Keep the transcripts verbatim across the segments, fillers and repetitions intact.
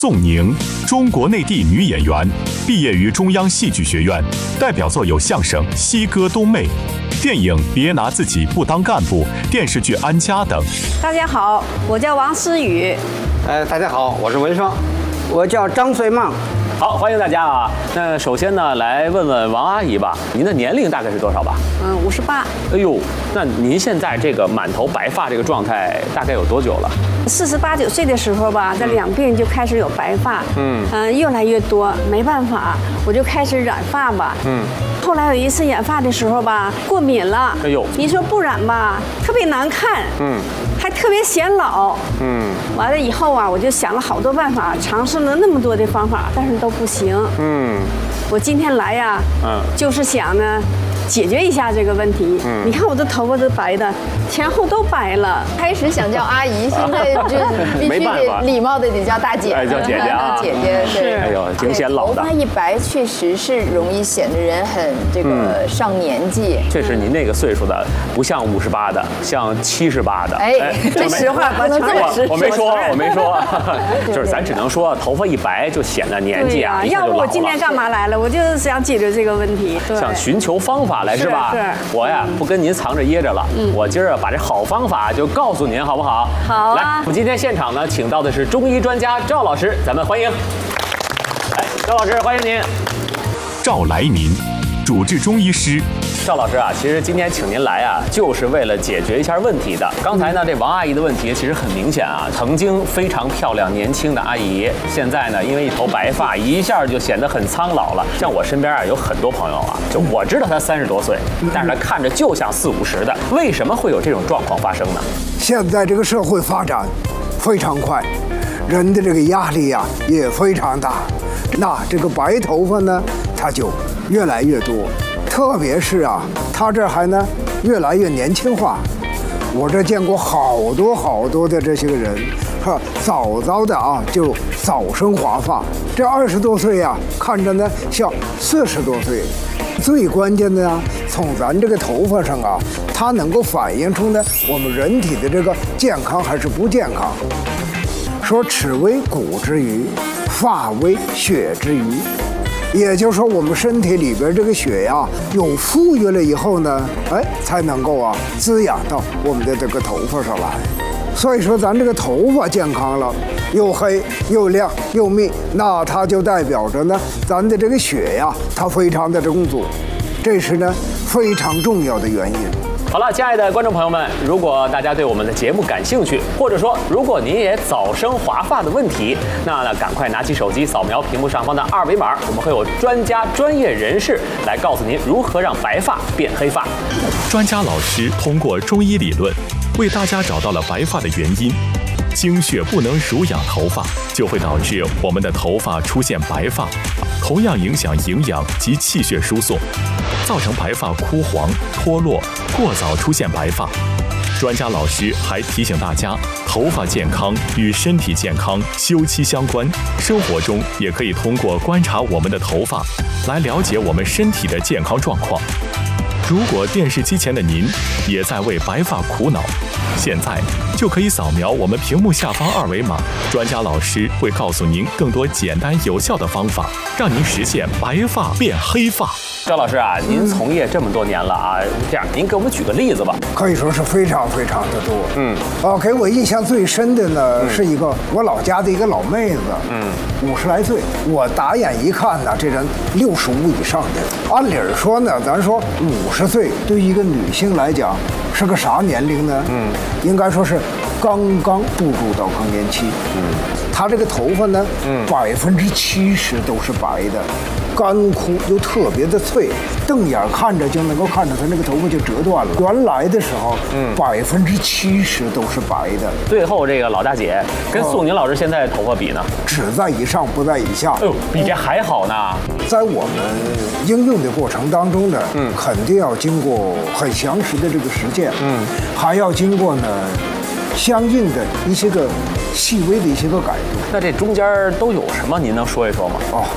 宋宁，中国内地女演员，毕业于中央戏剧学院，代表作有相声《西歌东妹》、电影《别拿自己不当干部》、电视剧《安家》等。 大家好，我叫王思雨。 呃，大家好，我是文双。我叫张穗梦。 好，欢迎大家啊！那首先呢，来问问王阿姨吧，您的年龄大概是多少吧？ 嗯，五十八。 哎呦，那您现在这个满头白发这个状态大概有多久了？ 四十八九岁的时候吧，在两鬓就开始有白发，嗯嗯、呃，越来越多，没办法，我就开始染发吧，嗯。后来有一次染发的时候吧，过敏了，哎呦，你说不染吧，特别难看，嗯。还特别显老，嗯，完了以后啊，我就想了好多办法，尝试了那么多的方法，但是都不行，嗯，我今天来呀，嗯，就是想呢，解决一下这个问题。嗯，你看我的头发都白的，前后都白了。 开始想叫阿姨，现在就必须得礼貌的得叫大姐， 哎，叫姐姐啊， 姐姐是， 哎呦，挺显老的。 头发一白，确实是容易显得人很这个上年纪。 确实，您那个岁数的不像五十八的，像七十八的。 哎， 这实话不能这么说。我没说，我没说，就是咱只能说头发一白就显得年纪啊。 要不我今天干嘛来了？我就是想解决这个问题， 想寻求方法来是吧？ 是。 我呀不跟您藏着掖着了，我今儿把这好方法就告诉您，好不好？ 好。 来，我们今天现场呢，请到的是中医专家赵老师，咱们欢迎。哎，赵老师，欢迎您。 赵来民，主治中医师。 赵老师啊，其实今天请您来啊，就是为了解决一下问题的。刚才呢，这王阿姨的问题其实很明显啊，曾经非常漂亮年轻的阿姨，现在呢，因为一头白发，一下就显得很苍老了。像我身边啊，有很多朋友啊，就我知道她三十多岁，但是她看着就像四五十的，为什么会有这种状况发生呢？ 现在这个社会发展非常快，人的这个压力呀、啊、也非常大，那这个白头发呢，它就越来越多。特别是啊，他这还呢越来越年轻化。我这见过好多好多的这些个人，哈，早早的啊就早生华发。这二十多岁啊，看着呢像四十多岁。最关键的啊，从咱这个头发上啊，它能够反映出呢我们人体的这个健康还是不健康。说齿为骨之余，发为血之余。也就是说，我们身体里边这个血呀，有富裕了以后呢，哎，才能够啊滋养到我们的这个头发上来。所以说，咱这个头发健康了，又黑又亮又密，那它就代表着呢，咱的这个血呀，它非常的充足，这是呢非常重要的原因。 好了，亲爱的观众朋友们，如果大家对我们的节目感兴趣，或者说如果您也早生华发的问题，那呢赶快拿起手机扫描屏幕上方的二维码，我们会有专家专业人士来告诉您如何让白发变黑发。 专家老师通过中医理论，为大家找到了白发的原因。经血不能濡养头发，就会导致我们的头发出现白发，同样影响营养及气血输送，造成白发枯黄、脱落，过早出现白发。专家老师还提醒大家，头发健康与身体健康休戚相关，生活中也可以通过观察我们的头发，来了解我们身体的健康状况。如果电视机前的您也在为白发苦恼，现在就可以扫描我们屏幕下方二维码，专家老师会告诉您更多简单有效的方法，让您实现白发变黑发。 赵老师啊，您从业这么多年了啊，这样您给我们举个例子吧。 可以说是非常非常的多。嗯，啊，给我印象最深的呢、嗯、是一个我老家的一个老妹子，嗯，五十来岁，我打眼一看呢，这人六十五以上的。按理说呢，咱说五十岁对于一个女性来讲是个啥年龄呢？嗯，应该说是刚刚步入到更年期。嗯，她这个头发呢，嗯，百分之七十都是白的。干枯又特别的脆，瞪眼看着就能够看着他那个头发就折断了。原来的时候，嗯，百分之七十都是白的。 最后这个老大姐跟宋宁老师现在头发比呢， 只在以上不在以下。 哎呦，比这还好呢。 在我们应用的过程当中呢，嗯，肯定要经过很详实的这个实践，嗯，还要经过呢相应的一些个细微的一些个改动。 那这中间都有什么？您能说一说吗？哦。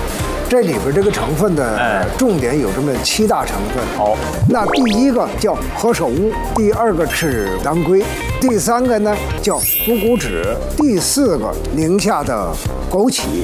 这里边这个成分呢， 哎重点有这么七大成分。 好， 那第一个叫何首乌，第二个是当归，第三个呢叫虎骨脂，第四个宁夏的枸杞，